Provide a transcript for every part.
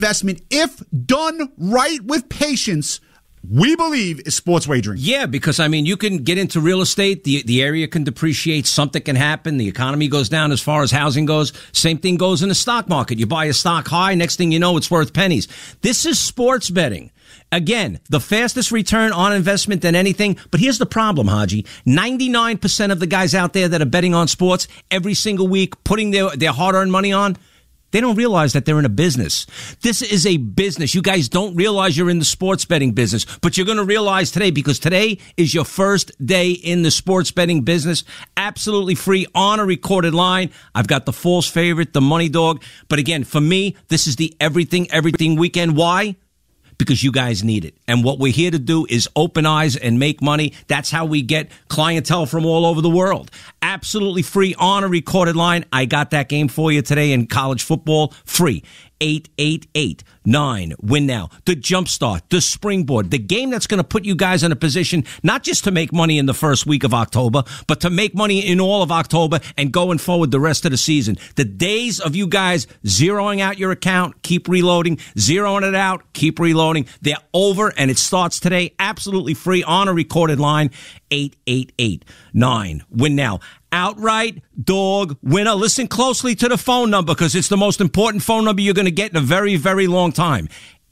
investment, if done right with patience, we believe is sports wagering. Yeah, because, I mean, you can get into real estate. The area can depreciate. Something can happen. The economy goes down as far as housing goes. Same thing goes in the stock market. You buy a stock high. Next thing you know, it's worth pennies. This is sports betting. Again, the fastest return on investment than anything. But here's the problem, Haji. 99% of the guys out there that are betting on sports every single week, putting their hard-earned money on, they don't realize that they're in a business. This is a business. You guys don't realize you're in the sports betting business, but you're going to realize today, because today is your first day in the sports betting business. Absolutely free on a recorded line. I've got the false favorite, the money dog. But again, for me, this is the everything weekend. Why? Because you guys need it. And what we're here to do is open eyes and make money. That's how we get clientele from all over the world. Absolutely free on a recorded line. I got that game for you today in college football. Free. 888-9-WIN now. The jumpstart, the springboard, the game that's going to put you guys in a position not just to make money in the first week of October, but to make money in all of October and going forward the rest of the season. The days of you guys zeroing out your account, keep reloading, zeroing it out, keep reloading, they're over, and it starts today absolutely free on a recorded line. 888-9-WIN now. Outright dog winner. Listen closely to the phone number, because it's the most important phone number you're going to get in a very, very long time.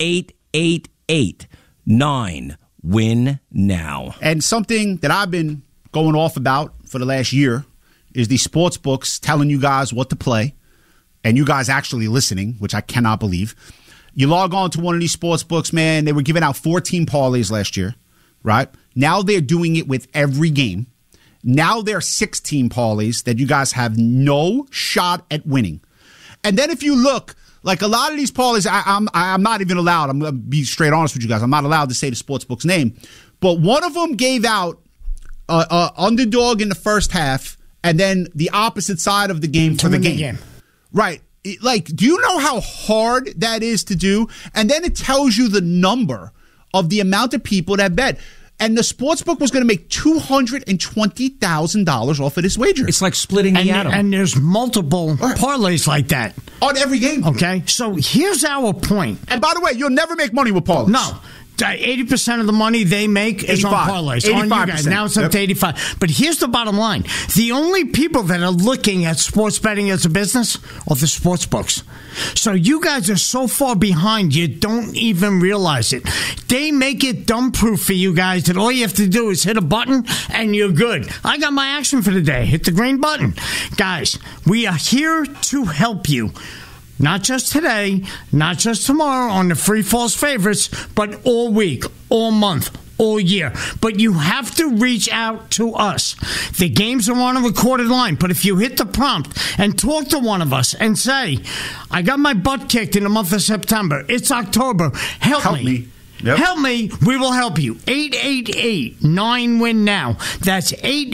888-9-WIN now. And something that I've been going off about for the last year is these sports books telling you guys what to play, and you guys actually listening, which I cannot believe. You log on to one of these sports books, man, they were giving out 14 parlays last year, right? Now they're doing it with every game. Now there are 16 parlays that you guys have no shot at winning. And then if you look, like a lot of these parlays, I'm not even allowed. I'm going to be straight honest with you guys. I'm not allowed to say the sportsbook's name. But one of them gave out underdog in the first half, and then the opposite side of the game for the game. Right. Like, do you know how hard that is to do? And then it tells you the number of the amount of people that bet. And the sportsbook was going to make $220,000 off of this wager. It's like splitting the atom. And there's multiple parlays like that. On every game. Okay, so here's our point. And by the way, you'll never make money with parlays. No. 80% of the money they make is on parlays. 85%. On you guys. Now it's up to 85. But here's the bottom line. The only people that are looking at sports betting as a business are the sports books. So you guys are so far behind, you don't even realize it. They make it dumb-proof for you guys that all you have to do is hit a button and you're good. I got my action for the day. Hit the green button. Guys, we are here to help you. Not just today, not just tomorrow on the free false favorites, but all week, all month, all year. But you have to reach out to us. The games are on a recorded line, but if you hit the prompt and talk to one of us and say, I got my butt kicked in the month of September, it's October, help me. Yep. Help me, we will help you. 888-9-WIN now. That's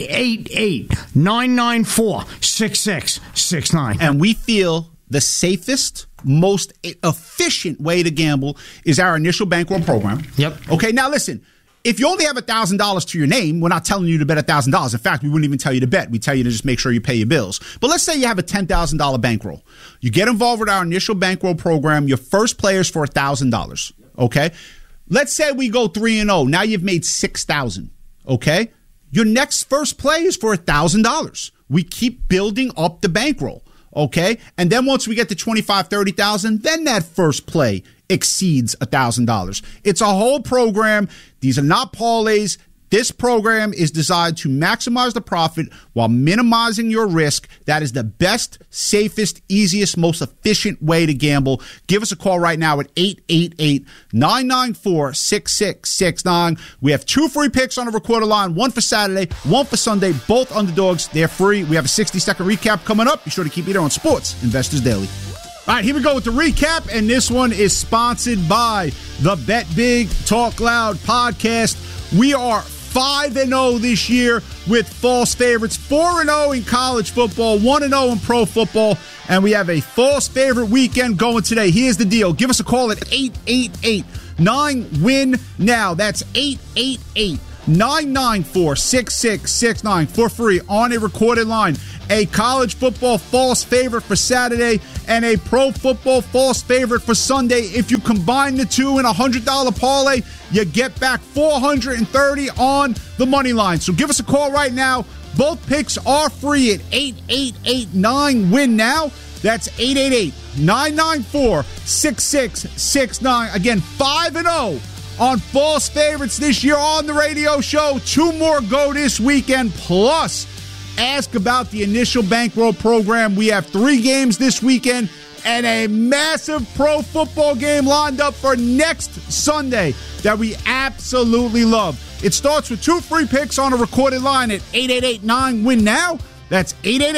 888-994-6669. And we feel the safest, most efficient way to gamble is our initial bankroll program. Yep. Okay, now listen. If you only have $1,000 to your name, we're not telling you to bet $1,000. In fact, we wouldn't even tell you to bet. We tell you to just make sure you pay your bills. But let's say you have a $10,000 bankroll. You get involved with our initial bankroll program. Your first play is for $1,000. Okay? Let's say we go 3-0. Now you've made $6,000. Okay? Your next first play is for $1,000. We keep building up the bankroll. Okay? And then once we get to 25, 30,000, then that first play exceeds $1,000. It's a whole program. These are not parlays. This program is designed to maximize the profit while minimizing your risk. That is the best, safest, easiest, most efficient way to gamble. Give us a call right now at 888-994-6669. We have 2 free picks on the recorded line, one for Saturday, one for Sunday, both underdogs. They're free. We have a 60-second recap coming up. Be sure to keep it on Sports Investors Daily. All right, here we go with the recap, and this one is sponsored by the Bet Big Talk Loud podcast. We are 5-0 this year with false favorites, 4-0 in college football, 1-0 in pro football, and we have a false favorite weekend going today. Here's the deal. Give us a call at 888-9-WIN now. That's 888 888-994-6669 for free on a recorded line. A college football false favorite for Saturday and a pro football false favorite for Sunday. If you combine the two in a $100 parlay, you get back $430 on the money line. So give us a call right now. Both picks are free at 888-9-WIN-NOW. That's 888-994-6669. Again, 5-0 on false favorites this year on the radio show. 2 more go this weekend. Plus, ask about the initial bankroll program. We have 3 games this weekend and a massive pro football game lined up for next Sunday that we absolutely love. It starts with 2 free picks on a recorded line at 888-9-WIN-NOW. That's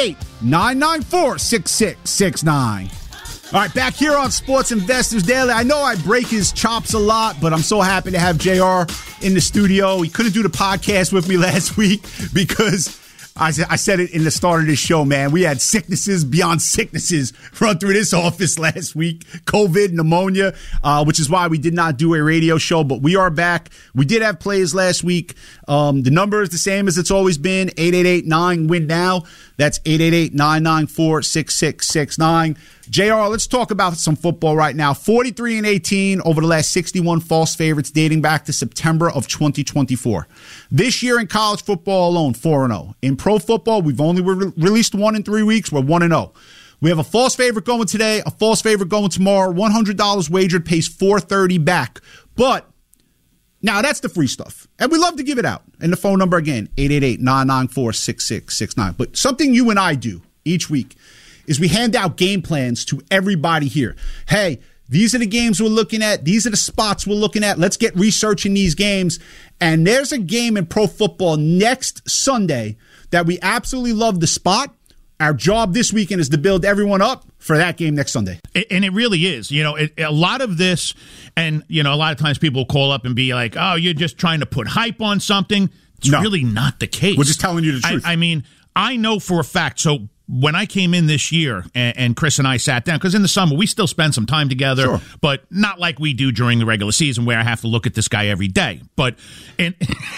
888-994-6669. All right, back here on Sports Investors Daily. I know I break his chops a lot, but I'm so happy to have JR in the studio. He couldn't do the podcast with me last week because I said it in the start of this show, man. We had sicknesses beyond sicknesses run through this office last week. COVID, pneumonia, which is why we did not do a radio show, but we are back. We did have plays last week. The number is the same as it's always been, 888-9-WIN-NOW. That's 888-994-6669. JR, let's talk about some football right now. 43-18 over the last 61 false favorites dating back to September of 2024. This year in college football alone, 4-0. In pro football, we've only released 1 in 3 weeks. We're 1-0. We have a false favorite going today, a false favorite going tomorrow. $100 wagered pays $430 back. But now that's the free stuff. And we love to give it out. And the phone number again, 888-994-6669. But something you and I do each week is we hand out game plans to everybody here. Hey, these are the games we're looking at. These are the spots we're looking at. Let's get researching these games. And there's a game in pro football next Sunday that we absolutely love the spot. Our job this weekend is to build everyone up for that game next Sunday. And it really is. You know, a lot of this, and, you know, a lot of times people call up and be like, oh, you're just trying to put hype on something. It's really not the case. We're just telling you the truth. I mean, I know for a fact. So when I came in this year and Chris and I sat down, because in the summer we still spend some time together, sure, but not like we do during the regular season where I have to look at this guy every day. But when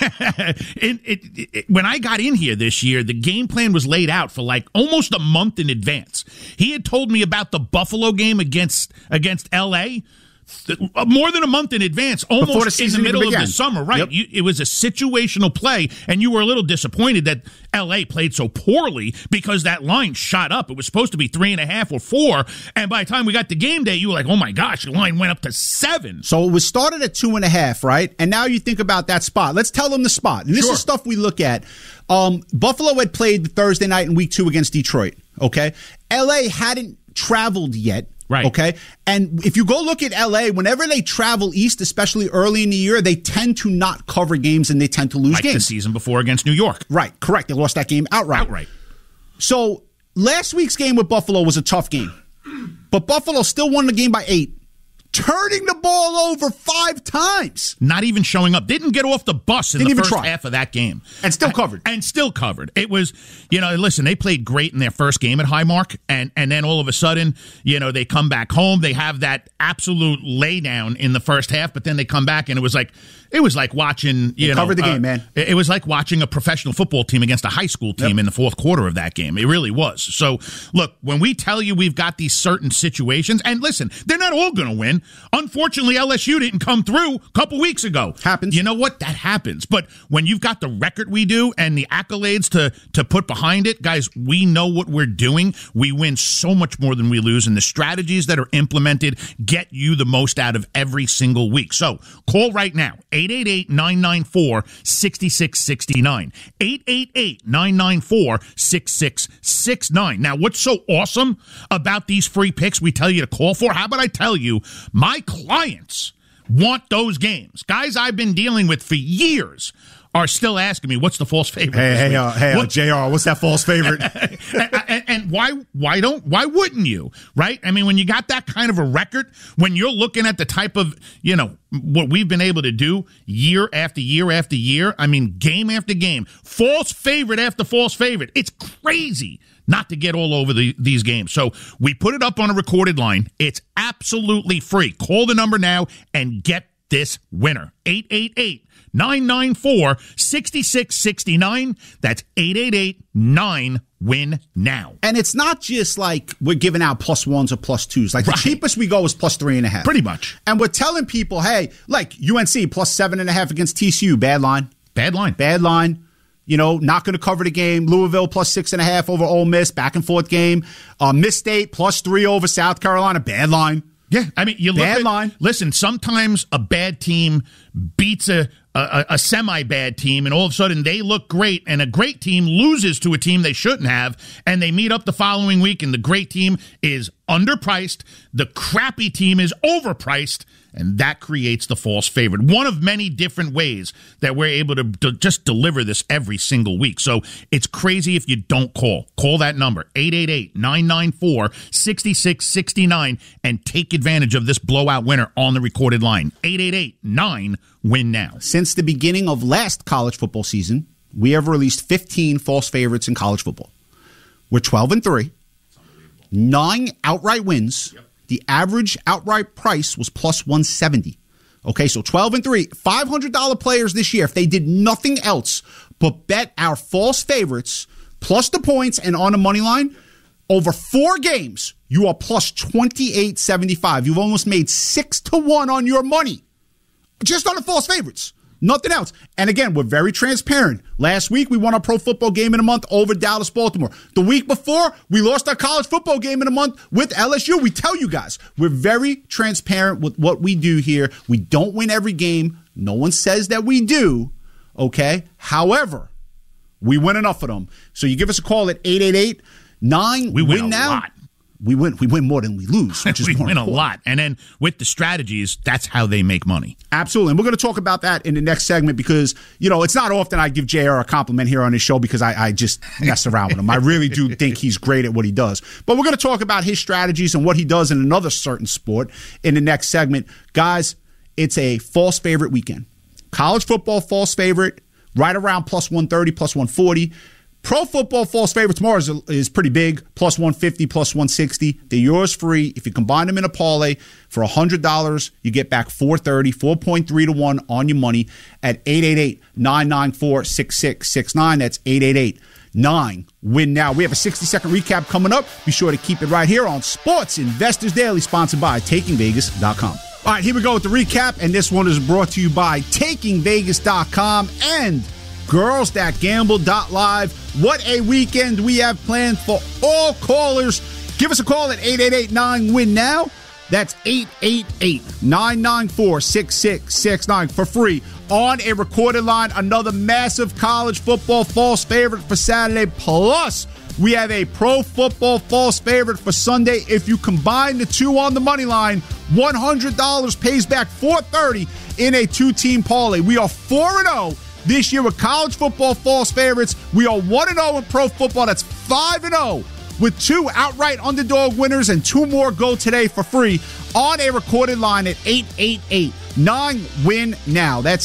I got in here this year, the game plan was laid out for like almost a month in advance. He had told me about the Buffalo game against L.A., more than a month in advance, almost in the middle of the summer, right? Yep. It was a situational play, and you were a little disappointed that L.A. played so poorly because that line shot up. It was supposed to be 3.5 or 4, and by the time we got to game day, you were like, oh my gosh, the line went up to 7. So it was started at 2.5, right? And now you think about that spot. Let's tell them the spot. And this is stuff we look at. Buffalo had played Thursday night in week 2 against Detroit, okay? L.A. hadn't traveled yet. Right. Okay. And if you go look at LA, whenever they travel east, especially early in the year, they tend to not cover games and they tend to lose games. Like the season before against New York. Right. Correct. They lost that game outright. So last week's game with Buffalo was a tough game, but Buffalo still won the game by 8. Turning the ball over 5 times. Not even showing up. Didn't get off the bus in the first half of that game. And still covered. It was, you know, listen, they played great in their first game at Highmark, and then all of a sudden, you know, they come back home. They have that absolute laydown in the first half, but then they come back, and it was like watching, covered the game, man. It was like watching a professional football team against a high school team in the fourth quarter of that game. It really was. So, look, when we tell you we've got these certain situations, and listen, they're not all going to win. Unfortunately, LSU didn't come through a couple weeks ago. Happens. You know what? That happens. But when you've got the record we do and the accolades to put behind it, guys, we know what we're doing. We win so much more than we lose, and the strategies that are implemented get you the most out of every single week. So call right now, 888-994-6669. 888-994-6669. Now, what's so awesome about these free picks we tell you to call for? How about I tell you, my clients want those games. Guys I've been dealing with for years are still asking me, what's the false favorite? Hey, JR, what's that false favorite? and why wouldn't you, right? I mean, when you got that kind of a record, when you're looking at the type of, you know, what we've been able to do year after year after year, I mean, game after game, false favorite after false favorite. It's crazy not to get all over these games. So we put it up on a recorded line. It's absolutely free. Call the number now and get this winner. 888-994-6669. That's 888-9-WIN-NOW. And it's not just like we're giving out +1s or +2s. Like the cheapest we go is +3.5. Pretty much. And we're telling people, hey, like UNC +7.5 against TCU. Bad line. Bad line. Bad line. You know, not going to cover the game. Louisville +6.5 over Ole Miss. Back and forth game. Miss State +3 over South Carolina. Bad line. Yeah, I mean, you look bad at line. Listen, sometimes a bad team beats a semi-bad team, and all of a sudden they look great, and a great team loses to a team they shouldn't have, and they meet up the following week, and the great team is underpriced, the crappy team is overpriced, and that creates the false favorite. One of many different ways that we're able to just deliver this every single week. So it's crazy if you don't call. Call that number, 888-994-6669, and take advantage of this blowout winner on the recorded line. 888-9-WIN-NOW. Since the beginning of last college football season, we have released 15 false favorites in college football. We're 12-3, 9 outright wins. Yep. The average outright price was +170. Okay, so 12-3, $500 players this year, if they did nothing else but bet our false favorites plus the points and on the money line, over 4 games, you are +2875. You've almost made 6-1 on your money just on the false favorites. Nothing else. And again, we're very transparent. Last week, we won our pro football game in the month over Dallas, Baltimore. The week before, we lost our college football game in the month with LSU. We tell you guys, we're very transparent with what we do here. We don't win every game. No one says that we do. Okay? However, we win enough of them. So you give us a call at 888-9-WIN-NOW. We win a lot. We win more than we lose, which is we more win important. a lot. And then with the strategies, that's how they make money. Absolutely. And we're going to talk about that in the next segment because, you know, it's not often I give JR a compliment here on his show because I just mess around with him. I really do think he's great at what he does. But we're going to talk about his strategies and what he does in another certain sport in the next segment. Guys, it's a false favorite weekend. College football false favorite, right around +130, +140. Pro football false favorite tomorrow is pretty big, +150, +160. They're yours free. If you combine them in a parlay for $100, you get back $430, 4.3-1 on your money at 888-994-6669. That's 888-9-WIN-NOW. We have a 60-second recap coming up. Be sure to keep it right here on Sports Investors Daily, sponsored by TakingVegas.com. All right, here we go with the recap, and this one is brought to you by TakingVegas.com and GirlsThatGamble.live. What a weekend we have planned for all callers. Give us a call at 888-9-WIN-NOW. That's 888-994-6669 for free on a recorded line. Another massive college football false favorite for Saturday. Plus, we have a pro football false favorite for Sunday. If you combine the two on the money line, $100 pays back $430 in a 2-team parlay. We are 4-0 this year with college football false favorites. We are 1-0 in pro football. That's 5-0 with 2 outright underdog winners, and 2 more go today for free on a recorded line at 888-9-WIN-NOW. That's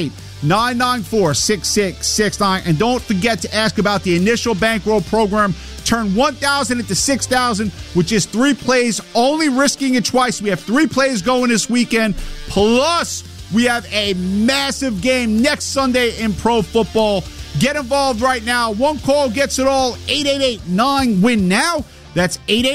888-994-6669. And don't forget to ask about the initial bankroll program. Turn 1,000 into 6,000 with just 3 plays, only risking it twice. We have 3 plays going this weekend. Plus, we have a massive game next Sunday in pro football. Get involved right now. One call gets it all. 888-9-WIN-NOW. That's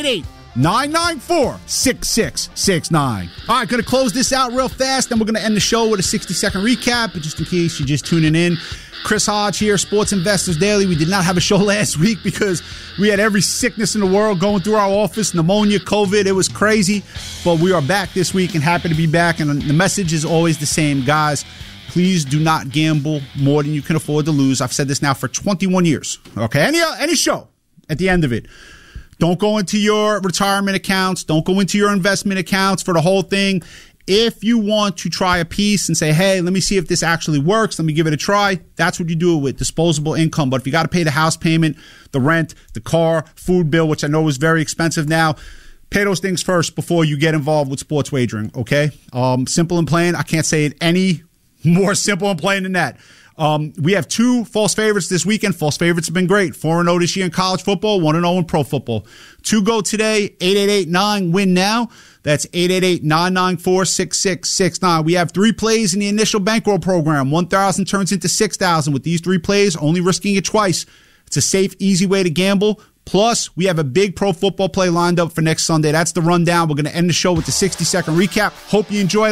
888-994-6669. All right, going to close this out real fast, and we're going to end the show with a 60-second recap, just in case you're just tuning in. Chris Hodge here, Sports Investors Daily. We did not have a show last week because we had every sickness in the world going through our office, pneumonia, COVID. It was crazy. But we are back this week and happy to be back. And the message is always the same. Guys, please do not gamble more than you can afford to lose. I've said this now for 21 years. Okay, any show at the end of it. Don't go into your retirement accounts. Don't go into your investment accounts for the whole thing. If you want to try a piece and say, hey, let me see if this actually works, let me give it a try, that's what you do with disposable income. But if you got to pay the house payment, the rent, the car, food bill, which I know is very expensive now, pay those things first before you get involved with sports wagering, okay? Simple and plain. I can't say it any more simple and plain than that. We have 2 false favorites this weekend. False favorites have been great. 4-0 this year in college football, 1-0 in pro football. 2 go today, 888-9-WIN now. That's 888-994-6669. We have 3 plays in the initial bankroll program. 1,000 turns into 6,000 with these 3 plays, only risking it twice. It's a safe, easy way to gamble. Plus, we have a big pro football play lined up for next Sunday. That's the rundown. We're going to end the show with the 60-second recap. Hope you enjoy.